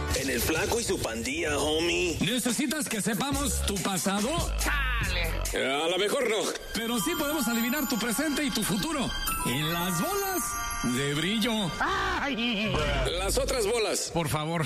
En el Flaco y su pandilla, homie. ¿Necesitas que sepamos tu pasado? ¡Chale! A lo mejor no. Pero sí podemos adivinar tu presente y tu futuro. En las bolas de brillo. ¡Ay! Las otras bolas. Por favor.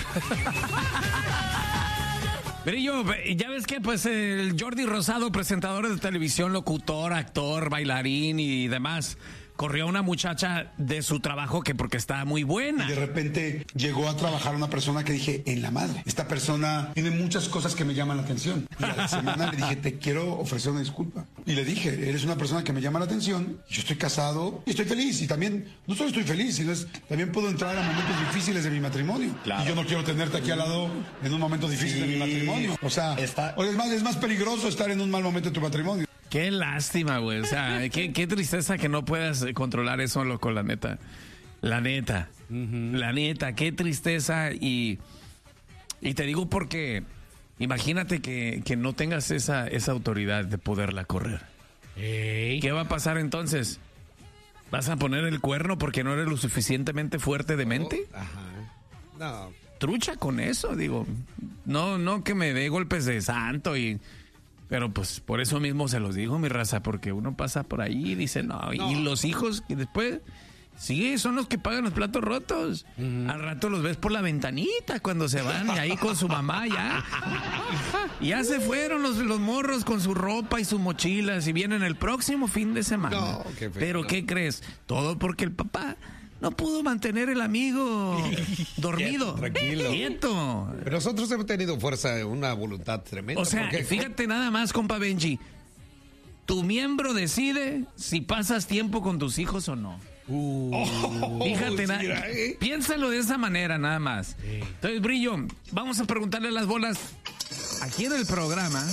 Brillo, ya ves que pues el Jordi Rosado, presentador de televisión, locutor, actor, bailarín y demás, corrió a una muchacha de su trabajo que porque estaba muy buena. Y de repente llegó a trabajar una persona que dije, en la madre, esta persona tiene muchas cosas que me llaman la atención. Y a la semana le dije, te quiero ofrecer una disculpa. Y le dije, eres una persona que me llama la atención, yo estoy casado y estoy feliz. Y también, no solo estoy feliz, sino también puedo entrar a momentos difíciles de mi matrimonio. Claro. Y yo no quiero tenerte aquí al lado en un momento difícil de mi matrimonio. O sea, es más peligroso estar en un mal momento de tu matrimonio. Qué lástima, güey. O sea, qué tristeza que no puedas controlar eso, loco, la neta. La neta. La neta, qué tristeza. Y te digo porque imagínate que no tengas esa autoridad de poderla correr. Ey. ¿Qué va a pasar entonces? ¿Vas a poner el cuerno porque no eres lo suficientemente fuerte de mente? Ajá. No. Trucha con eso, digo. No que me dé golpes de santo y... Pero pues por eso mismo se los digo, mi raza, porque uno pasa por ahí y dice, no. Y los hijos que después, sí, son los que pagan los platos rotos. Al rato los ves por la ventanita cuando se van y ahí con su mamá ya. Ya se fueron los morros con su ropa y sus mochilas y vienen el próximo fin de semana. No, qué feo. Pero ¿qué crees? Todo porque el papá no pudo mantener el amigo dormido. Tranquilo. Quieto. Pero nosotros hemos tenido fuerza, una voluntad tremenda. O sea, porque... fíjate nada más, compa Benji. Tu miembro decide si pasas tiempo con tus hijos o no. Fíjate, piénsalo de esa manera nada más. Entonces, Brillo, vamos a preguntarle a las bolas aquí en el programa.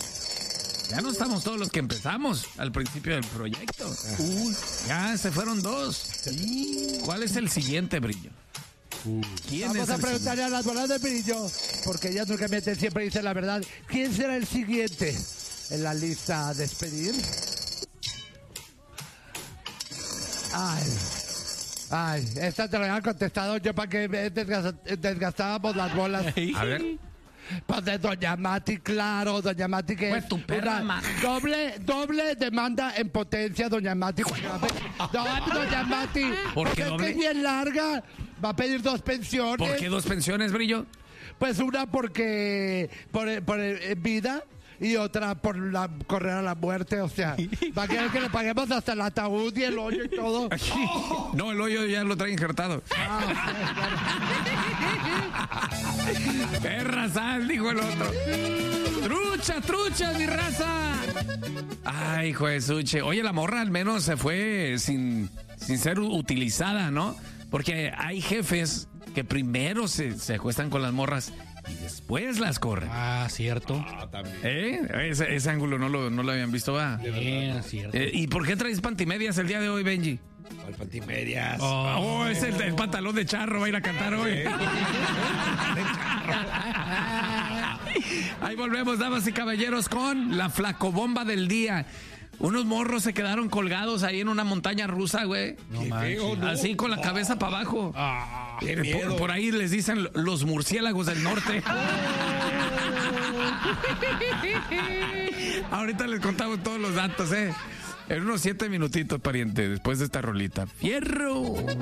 Ya no estamos todos los que empezamos al principio del proyecto. Ya se fueron 2. ¿Cuál es el siguiente, Brillo? ¿Quién Vamos es a el preguntarle a las bolas de brillo, porque ellas nunca mienten, siempre dicen la verdad. ¿Quién será el siguiente en la lista a despedir? Ay, esta te la había contestado yo para que desgastábamos las bolas. A ver. Pues de Doña Mati, claro, Doña Mati que Pues tu perra, doble demanda en potencia, Doña Mati. Doña Mati, ¿Por qué porque doble? es bien larga, va a pedir 2 pensiones. ¿Por qué 2 pensiones, Brillo? Pues una porque por vida y otra por correr a la muerte, o sea, va a querer que le paguemos hasta el ataúd y el hoyo y todo. No, el hoyo ya lo trae injertado. Perra sal, dijo el otro. Trucha, mi raza. Ay, hijo de suche. Oye, la morra al menos se fue sin ser utilizada, ¿no? Porque hay jefes que primero se acuestan con las morras y después las corren. Ah, cierto. también. Ese ángulo no lo habían visto, ¿va? Cierto. ¿Y por qué traes pantimedias el día de hoy, Benji? Al pantimedias. Es el pantalón de charro, va a ir a cantar hoy. Ahí volvemos, damas y caballeros, con la flacobomba del día. Unos morros se quedaron colgados ahí en una montaña rusa, güey. No manches. Así con la cabeza para abajo. Qué miedo. Por ahí les dicen los murciélagos del norte. Ahorita les contamos todos los datos, En unos 7 minutitos, pariente, después de esta rolita. ¡Fierro!